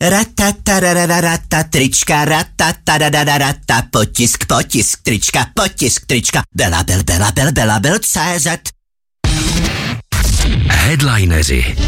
Ratatarararata trička, ratatarararata potisk trička, Bela Bel CZ. Headlineři.